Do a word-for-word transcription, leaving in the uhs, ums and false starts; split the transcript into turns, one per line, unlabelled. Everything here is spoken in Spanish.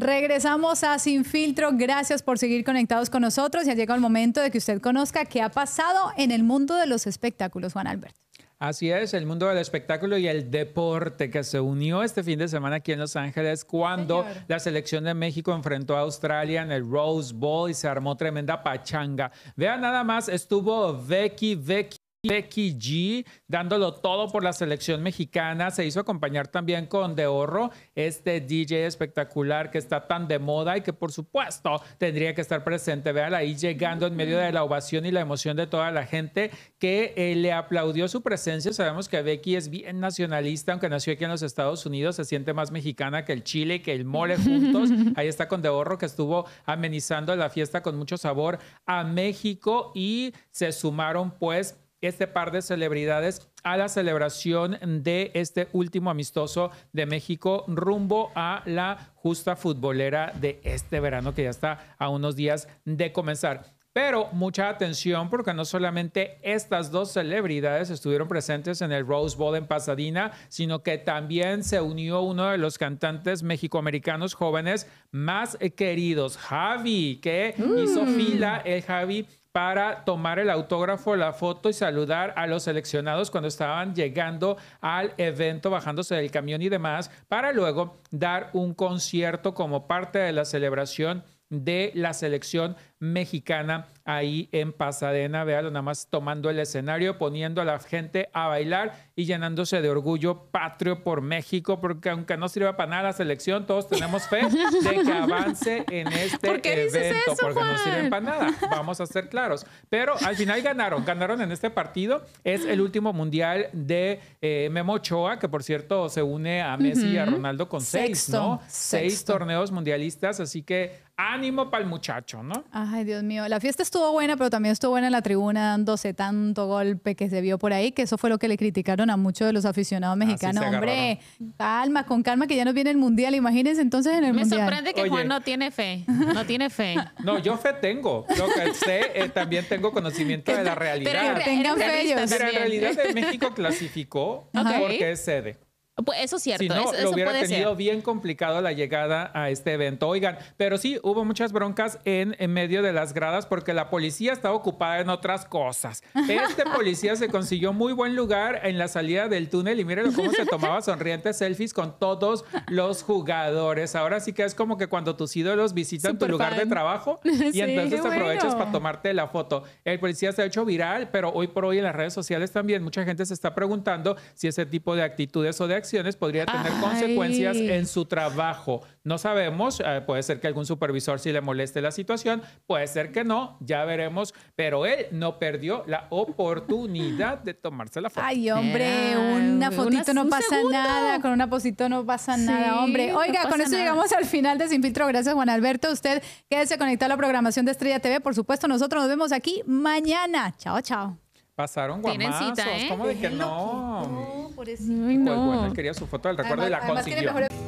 Regresamos a Sin Filtro. Gracias por seguir conectados con nosotros. Ya llega el momento de que usted conozca qué ha pasado en el mundo de los espectáculos, Juan Alberto.
Así es, el mundo del espectáculo y el deporte que se unió este fin de semana aquí en Los Ángeles cuando Señor. la selección de México enfrentó a Australia en el Rose Bowl y se armó tremenda pachanga. Vean nada más, estuvo Becky, Becky. Becky G dándolo todo por la selección mexicana. Se hizo acompañar también con De Oro, este D J espectacular que está tan de moda y que por supuesto tendría que estar presente. Vean ahí llegando en medio de la ovación y la emoción de toda la gente que eh, le aplaudió su presencia. Sabemos que Becky es bien nacionalista, aunque nació aquí en los Estados Unidos, se siente más mexicana que el chile, que el mole juntos. Ahí está con De Oro, que estuvo amenizando la fiesta con mucho sabor a México, y se sumaron pues este par de celebridades a la celebración de este último amistoso de México rumbo a la justa futbolera de este verano que ya está a unos días de comenzar. Pero mucha atención porque no solamente estas dos celebridades estuvieron presentes en el Rose Bowl en Pasadena, sino que también se unió uno de los cantantes mexicoamericanos jóvenes más queridos, Javi, que mm. hizo fila el Javi para tomar el autógrafo, la foto y saludar a los seleccionados cuando estaban llegando al evento, bajándose del camión y demás, para luego dar un concierto como parte de la celebración de la selección mexicana ahí en Pasadena. Véalo nada más tomando el escenario, poniendo a la gente a bailar y llenándose de orgullo patrio por México, porque aunque no sirva para nada la selección, todos tenemos fe de que avance en este
¿Por qué
evento,
dices eso,
porque
Juan?
no sirven para nada, vamos a ser claros. Pero al final ganaron, ganaron en este partido. Es el último mundial de eh, Memo Ochoa, que por cierto se une a Messi uh-huh. y a Ronaldo con Sexto, seis, ¿no? Sexto. Seis torneos mundialistas, así que ánimo para el muchacho, ¿no?
Ay, Dios mío. La fiesta estuvo buena, pero también estuvo buena en la tribuna, dándose tanto golpe que se vio por ahí, que eso fue lo que le criticaron a muchos de los aficionados mexicanos. Hombre, calma, con calma, que ya nos viene el mundial. Imagínense entonces en el
Me
mundial.
Me sorprende que
Oye,
Juan no tiene fe. No tiene fe.
No, yo fe tengo. Lo que sé, eh, también tengo conocimiento de la realidad.
Pero que tengan fe ellos.
Mira, en realidad México clasificó
okay.
porque es sede.
Pues eso es cierto.
Si no,
eso,
lo
eso
hubiera
puede
tenido
ser.
bien complicado la llegada a este evento. Oigan, pero sí, hubo muchas broncas en, en medio de las gradas porque la policía estaba ocupada en otras cosas. Este policía se consiguió muy buen lugar en la salida del túnel y mírenlo cómo se tomaba sonrientes selfies con todos los jugadores. Ahora sí que es como que cuando tus ídolos visitan Super tu lugar fan. de trabajo y sí, entonces te aprovechas bueno. para tomarte la foto. El policía se ha hecho viral, pero hoy por hoy en las redes sociales también mucha gente se está preguntando si ese tipo de actitudes o de acciones podría tener Ay. consecuencias en su trabajo. No sabemos, eh, puede ser que algún supervisor sí le moleste la situación, puede ser que no, ya veremos, pero él no perdió la oportunidad de tomarse la foto.
Ay, hombre, una fotito una, no pasa segundo. nada, con una fotito no pasa sí, nada, hombre. Oiga, no con eso nada. llegamos al final de Sin Filtro. Gracias, Juan Alberto. Usted quédese conectado a la programación de Estrella T V. Por supuesto, nosotros nos vemos aquí mañana. Chao, chao.
Pasaron guamazos,
cita, ¿eh?
¿Cómo de que no?
No, por eso.
Ay, no.
Pues bueno, él quería su foto del recuerdo además, y la consiguió.